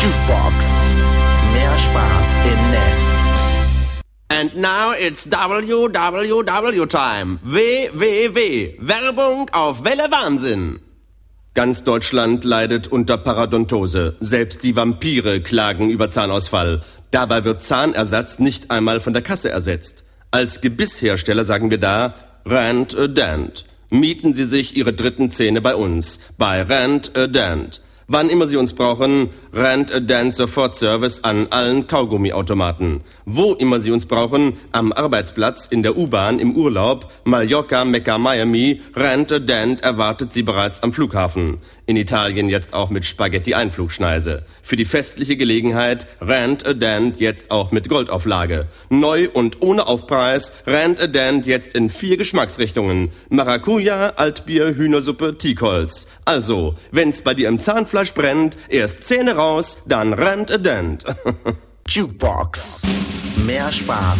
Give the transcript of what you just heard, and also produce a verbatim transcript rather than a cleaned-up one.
Jukebox. Mehr Spaß im Netz. And now it's W W W time. W W W. Werbung auf Welle Wahnsinn. Ganz Deutschland leidet unter Parodontose. Selbst die Vampire klagen über Zahnausfall. Dabei wird Zahnersatz nicht einmal von der Kasse ersetzt. Als Gebisshersteller sagen wir da, Rand a Dent. Mieten Sie sich Ihre dritten Zähne bei uns, bei Rand a Dent. Wann immer Sie uns brauchen, Rand a Dent Sofortservice an allen Kaugummiautomaten. Wo immer Sie uns brauchen, am Arbeitsplatz, in der U-Bahn, im Urlaub, Mallorca, Mekka, Miami, Rand a Dent erwartet Sie bereits am Flughafen. In Italien jetzt auch mit Spaghetti-Einflugschneise. Für die festliche Gelegenheit Rand a Dent jetzt auch mit Goldauflage. Neu und ohne Aufpreis, Rand a Dent jetzt in vier Geschmacksrichtungen. Maracuja, Altbier, Hühnersuppe, Teakholz. Also, wenn's bei dir im Zahnfleisch brennt, erst Zähne raus, dann Rand a Dent. Jukebox. Mehr Spaß